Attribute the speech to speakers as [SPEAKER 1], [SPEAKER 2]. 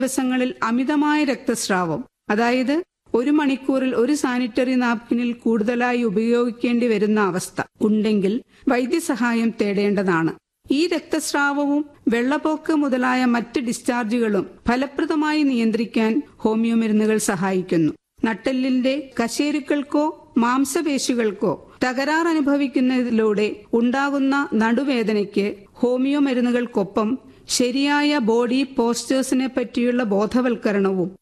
[SPEAKER 1] ദിവസങ്ങളിൽ അമിതമായ രക്തസ്രാവം, അതായത് 1 മണിക്കൂറിൽ 1 സാനിറ്ററി നാപ്കിനിൽ കൂടുതലായി ഉപയോഗിക്കേണ്ടി വരുന്ന അവസ്ഥ ഉണ്ടെങ്കിൽ വൈദ്യസഹായം തേടേണ്ടതാണ്. ഈ രക്തസ്രാവവും വെള്ളപ്പോക്ക് മുതലായ മറ്റ് ഡിസ്ചാർജുകളും ഫലപ്രദമായി നിയന്ത്രിക്കാൻ ഹോമിയോ മരുന്നുകൾ സഹായിക്കുന്നു. നട്ടെല്ലിന്റെ കശേരുക്കൾക്കോ മാംസപേശികൾക്കോ തകരാർ അനുഭവിക്കുന്നതിലൂടെ ഉണ്ടാകുന്ന നടുവേദനയ്ക്ക് ഹോമിയോ മരുന്നുകൾക്കൊപ്പം ശരിയായ ബോഡി പോസ്റ്റേഴ്സിനെ പറ്റിയുള്ള ബോധവൽക്കരണവും